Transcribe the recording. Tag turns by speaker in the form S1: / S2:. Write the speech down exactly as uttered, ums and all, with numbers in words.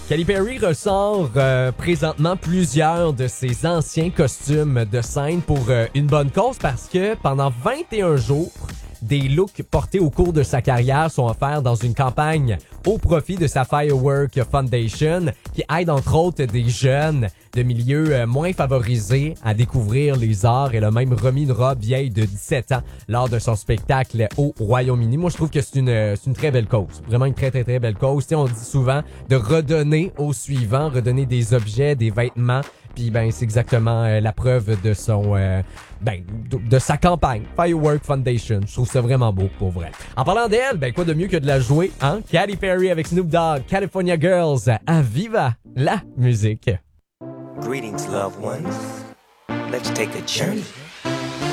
S1: Katy Perry ressort euh, présentement plusieurs de ses anciens costumes de scène pour euh, une bonne cause parce que pendant vingt et un jours, des looks portés au cours de sa carrière sont offerts dans une campagne au profit de sa Firework Foundation qui aide entre autres des jeunes de milieux euh, moins favorisés à découvrir les arts. Elle a même remis une robe vieille de dix-sept ans lors de son spectacle au Royaume-Uni. Moi, je trouve que c'est une, c'est une très belle cause. Vraiment une très, très, très belle cause. Tu sais, on dit souvent de redonner aux suivants, redonner des objets, des vêtements. Puis ben c'est exactement euh, la preuve de son euh, ben de, de sa campagne Firework Foundation. Je trouve ça vraiment beau pour vrai. En parlant d'elle, ben quoi de mieux que de la jouer, hein? Katy Perry avec Snoop Dogg, California Girls, à Viva la musique.
S2: Greetings, loved ones. Let's take a journey.